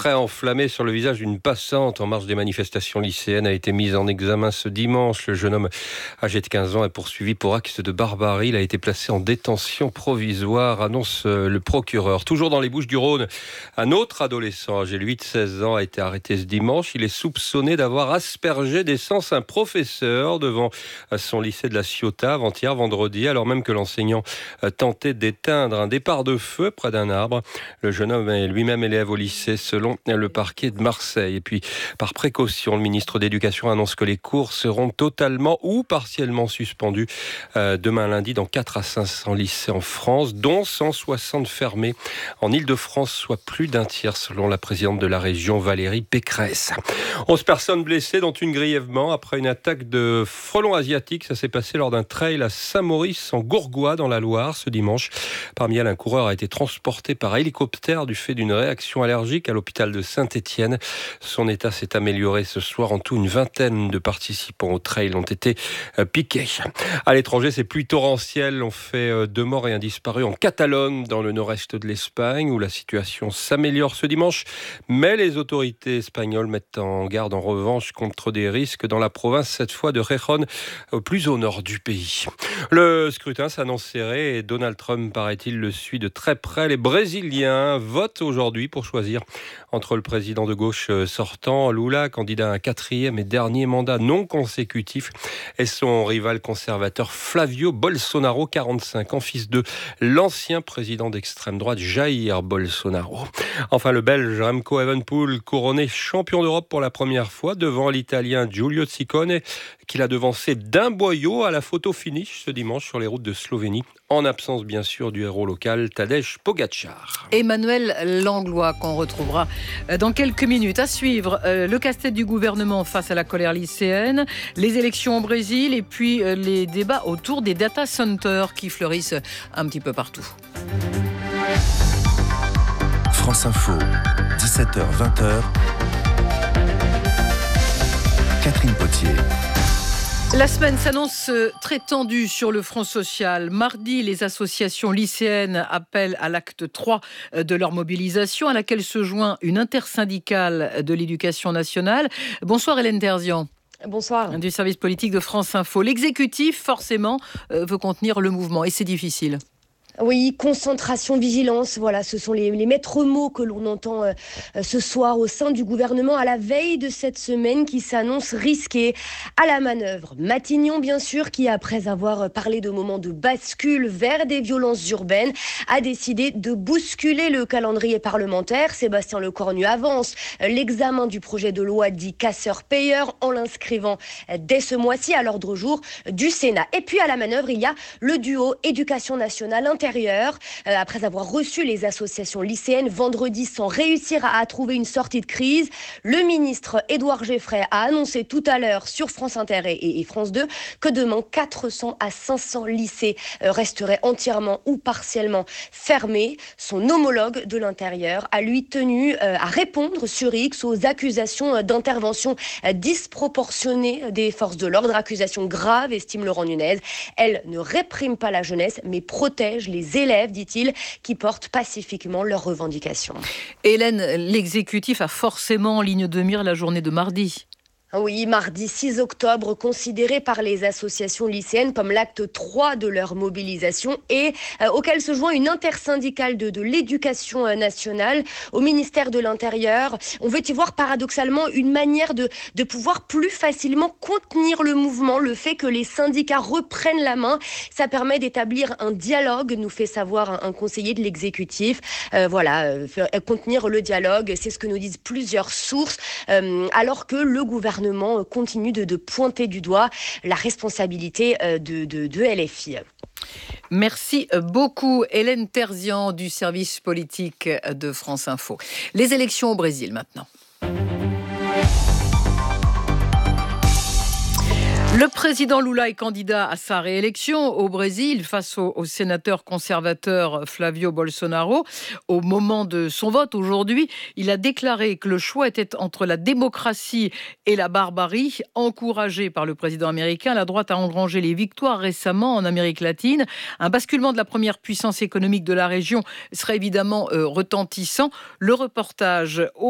trait enflammé sur le visage d'une passante en marge des manifestations lycéennes a été mis en examen ce dimanche. Le jeune homme âgé de 15 ans est poursuivi pour acte de barbarie. Il a été placé en détention provisoire, annonce le procureur. Toujours dans les Bouches-du-Rhône, un autre adolescent âgé de 8-16 ans a été arrêté ce dimanche. Il est soupçonné d'avoir aspergé d'essence un professeur devant son lycée de la Ciotat avant-hier vendredi, alors même que l'enseignant tentait d'éteindre un départ de feu près d'un arbre. Le jeune homme est lui-même élève au lycée selon le parquet de Marseille. Et puis, par précaution, le ministre de l'Éducation annonce que les cours seront totalement ou partiellement suspendus demain lundi dans 4 à 500 lycées en France, dont 160 fermés en Île-de-France, soit plus d'un tiers selon la présidente de la région, Valérie Pécresse. 11 personnes blessées, dont une grièvement après une attaque de frelons asiatiques. Ça s'est passé lors d'un trail à Saint-Maurice en Gourgois dans la Loire ce dimanche. Parmi elles, un coureur a été transporté par hélicoptère du fait d'une réaction allergique à l'hôpital de Saint-Étienne. Son état s'est amélioré ce soir. En tout, une vingtaine de participants au trail ont été piqués. À l'étranger, ces pluies torrentielles ont fait 2 morts et un disparu en Catalogne, dans le nord-est de l'Espagne, où la situation s'améliore ce dimanche. Mais les autorités espagnoles mettent en garde en revanche contre des risques dans la province, cette fois de Gijón, plus au nord du pays. Le scrutin s'annonce serré et Donald Trump, paraît-il, le suit de très près. Les Brésiliens votent aujourd'hui pour choisir entre le président de gauche sortant, Lula, candidat à un 4e et dernier mandat non consécutif, et son rival conservateur Flavio Bolsonaro, 45 ans, fils de l'ancien président d'extrême droite Jair Bolsonaro. Enfin, le Belge Remco Evenepoel, couronné champion d'Europe pour la première fois devant l'Italien Giulio Ciccone, qu'il a devancé d'un boyau à la photo finish ce dimanche sur les routes de Slovénie, en absence bien sûr du héros local Tadej Pogačar. Emmanuel Langlois, qu'on retrouvera dans quelques minutes. À suivre, le casse-tête du gouvernement face à la colère lycéenne, les élections au Brésil et puis les débats autour des data centers qui fleurissent un petit peu partout. France Info, 17h-20h, Catherine Potier. La semaine s'annonce très tendue sur le front social. Mardi, les associations lycéennes appellent à l'acte 3 de leur mobilisation, à laquelle se joint une intersyndicale de l'éducation nationale. Bonsoir Hélène Terzian. Bonsoir. Du service politique de France Info. L'exécutif, forcément, veut contenir le mouvement et c'est difficile. Oui, concentration, vigilance, voilà, ce sont les maîtres mots que l'on entend ce soir au sein du gouvernement à la veille de cette semaine qui s'annonce risquée à la manœuvre. Matignon, bien sûr, qui après avoir parlé de moments de bascule vers des violences urbaines, a décidé de bousculer le calendrier parlementaire. Sébastien Lecornu avance l'examen du projet de loi dit casseur-payeur en l'inscrivant dès ce mois-ci à l'ordre du jour du Sénat. Et puis à la manœuvre, il y a le duo éducation nationale intérieure. Après avoir reçu les associations lycéennes vendredi sans réussir à trouver une sortie de crise, le ministre Édouard Geffray a annoncé tout à l'heure sur France Inter et France 2 que demain 400 à 500 lycées resteraient entièrement ou partiellement fermés. Son homologue de l'intérieur a lui tenu à répondre sur X aux accusations d'intervention disproportionnée des forces de l'ordre, accusations graves, estime Laurent Nunez. Elle ne réprime pas la jeunesse mais protège les élèves, dit-il, qui portent pacifiquement leurs revendications. Hélène, l'exécutif a forcément en ligne de mire la journée de mardi. Oui, mardi 6 octobre, considéré par les associations lycéennes comme l'acte 3 de leur mobilisation et auquel se joint une intersyndicale de l'éducation nationale au ministère de l'Intérieur. On veut y voir paradoxalement une manière de pouvoir plus facilement contenir le mouvement. Le fait que les syndicats reprennent la main, ça permet d'établir un dialogue, nous fait savoir un conseiller de l'exécutif. Contenir le dialogue, c'est ce que nous disent plusieurs sources, alors que le gouvernement continue de pointer du doigt la responsabilité de LFI. Merci beaucoup Hélène Terzian du service politique de France Info. Les élections au Brésil maintenant. Le président Lula est candidat à sa réélection au Brésil face au sénateur conservateur Flavio Bolsonaro. Au moment de son vote aujourd'hui, il a déclaré que le choix était entre la démocratie et la barbarie. Encouragé par le président américain, la droite a engrangé les victoires récemment en Amérique latine. Un basculement de la première puissance économique de la région serait évidemment retentissant. Le reportage